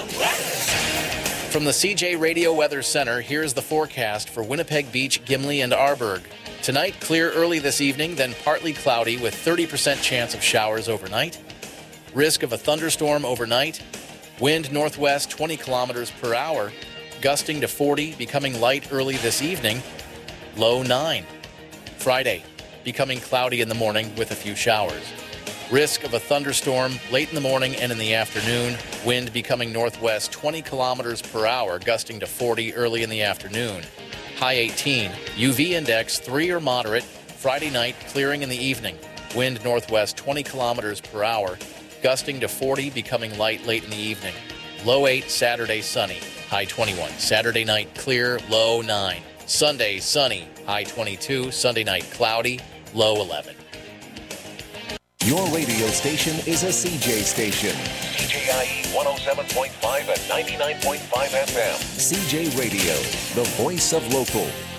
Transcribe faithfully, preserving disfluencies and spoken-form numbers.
From the C J Radio Weather Center, here's the forecast for Winnipeg Beach, Gimli, and Arborg. Tonight, clear early this evening, then partly cloudy with thirty percent chance of showers overnight. Risk of a thunderstorm overnight. Wind northwest twenty kilometers per hour, gusting to forty, becoming light early this evening. Low nine. Friday, becoming cloudy in the morning with a few showers. Risk of a thunderstorm late in the morning and in the afternoon. Wind becoming northwest twenty kilometers per hour, gusting to forty early in the afternoon. High eighteen. U V index three or moderate. Friday night, clearing in the evening. Wind northwest twenty kilometers per hour, gusting to forty, becoming light late in the evening. Low eight. Saturday, sunny. High twenty-one. Saturday night, clear. Low nine. Sunday, sunny. High twenty-two. Sunday night, cloudy. Low eleven. Your radio station is a C J station. C J I E one oh seven point five and ninety-nine point five F M. C J Radio, the voice of local.